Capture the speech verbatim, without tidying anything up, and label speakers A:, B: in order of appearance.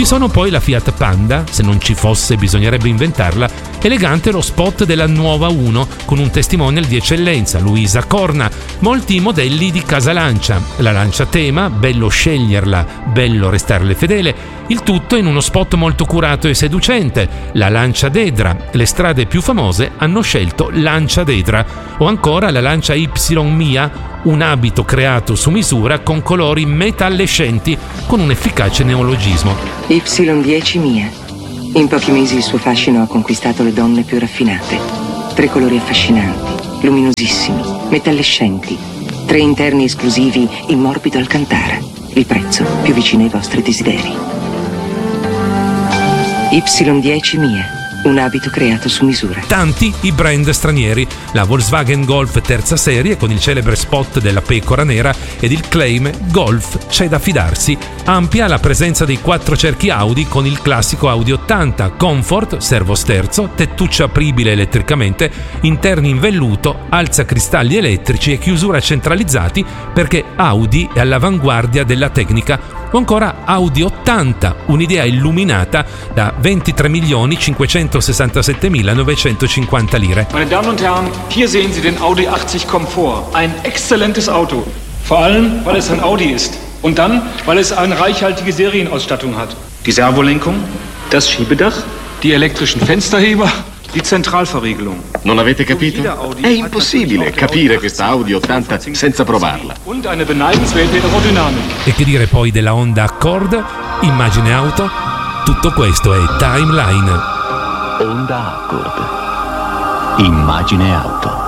A: Sono poi la Fiat Panda, se non ci fosse bisognerebbe inventarla, elegante lo spot della nuova uno con un testimonial di eccellenza, Luisa Corna, molti modelli di casa Lancia, la Lancia tema, bello sceglierla, bello restarle fedele, il tutto in uno spot molto curato e seducente, la Lancia Dedra, le strade più famose hanno scelto Lancia Dedra, o ancora la Lancia Y Mia, un abito creato su misura con colori metallescenti con un efficace neologismo.
B: Y dieci Mia. In pochi mesi il suo fascino ha conquistato le donne più raffinate. Tre colori affascinanti, luminosissimi, metallescenti. Tre interni esclusivi in morbido alcantara. Il prezzo più vicino ai vostri desideri. Y dieci Mia. Un abito creato su misura.
A: Tanti i brand stranieri, la Volkswagen Golf terza serie con il celebre spot della pecora nera ed il claim Golf c'è da fidarsi. Ampia la presenza dei quattro cerchi Audi con il classico Audi ottanta, comfort, servo sterzo, tettuccio apribile elettricamente, interni in velluto, alzacristalli elettrici e chiusura centralizzati perché Audi è all'avanguardia della tecnica. O ancora Audi ottanta, un'idea illuminata da ventitré milioni cinquecentosessantasettemila novecentocinquanta lire.
C: Meine Damen und Herren, hier sehen Sie den Audi achtzig Komfort. Ein exzellentes Auto. Vor allem, weil es ein Audi ist. Und dann, weil es eine reichhaltige Serienausstattung hat. Die Servolenkung, das Schiebedach, die elektrischen Fensterheber, die Zentralverriegelung.
D: Non avete capito? È impossibile capire questa Audi ottanta senza provarla.
C: Und eine beneidenswerte Aerodynamik.
A: E che dire poi della Honda Accord, Immagine Auto? Tutto questo è Timeline.
E: Honda Accord, Immagine Auto.